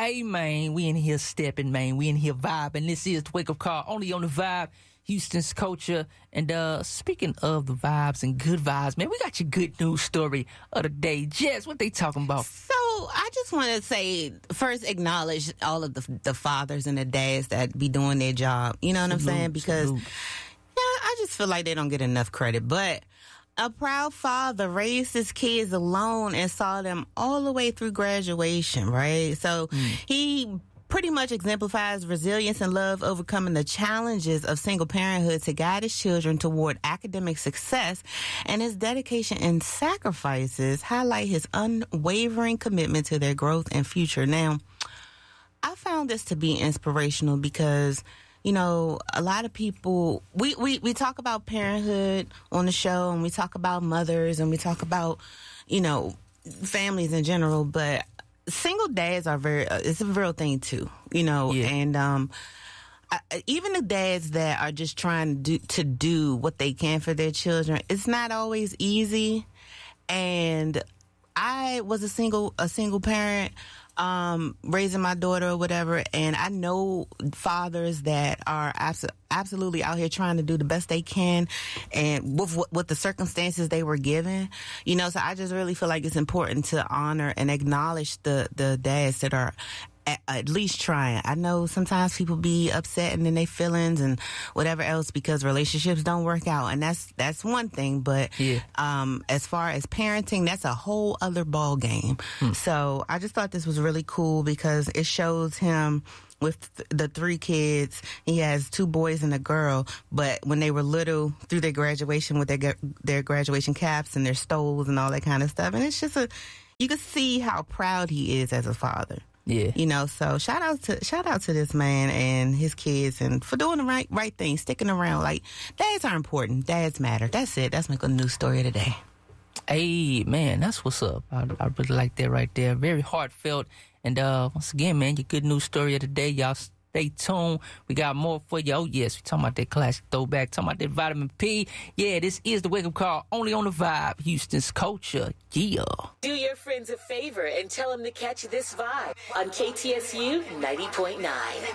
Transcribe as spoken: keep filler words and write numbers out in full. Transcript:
Hey, man, we in here stepping, man. We in here vibing. This is the Wake Up Call, only on the Vibe, Houston's culture. And uh speaking of the vibes and good vibes, man, we got your good news story of the day. Jess, what they talking about? So I just want to say, first acknowledge all of the the fathers and the dads that be doing their job. You know what salute, I'm saying? Because salute. yeah, I just feel like they don't get enough credit. But a proud father raised his kids alone and saw them all the way through graduation, right? So mm. he pretty much exemplifies resilience and love, overcoming the challenges of single parenthood to guide his children toward academic success. And his dedication and sacrifices highlight his unwavering commitment to their growth and future. Now, I found this to be inspirational because, you know, a lot of people, we, we, we talk about parenthood on the show, and we talk about mothers, and we talk about, you know, families in general, but single dads are very, uh, it's a real thing too, you know, yeah. and um, I, even the dads that are just trying to do, to do what they can for their children, it's not always easy. And I was a single, a single parent, um, raising my daughter or whatever. And I know fathers that are abs- absolutely out here trying to do the best they can and with, with the circumstances they were given, you know, so I just really feel like it's important to honor and acknowledge the, the dads that are at, at least trying. I know sometimes people be upset and in their feelings and whatever else because relationships don't work out, and that's that's one thing. But yeah. um, as far as parenting, that's a whole other ball game. Hmm. So I just thought this was really cool because it shows him with th- the three kids. He has two boys and a girl, but when they were little, through their graduation with their their graduation caps and their stoles and all that kind of stuff, and it's just a you can see how proud he is as a father. Yeah, you know. So shout out to shout out to this man and his kids, and for doing the right right thing, sticking around. Like, dads are important. Dads matter. That's it. That's my good news story of the day. Hey, man, that's what's up. I, I really like that right there. Very heartfelt. And uh once again, man, your good news story of the day. Y'all stay tuned. We got more for you. Oh, yes, we talking about that classic throwback, talking about that vitamin P. Yeah, this is the Wake Up Call, only on the Vibe, Houston's culture. Yeah. Do your friends a favor and tell them to catch this vibe on K T S U ninety point nine.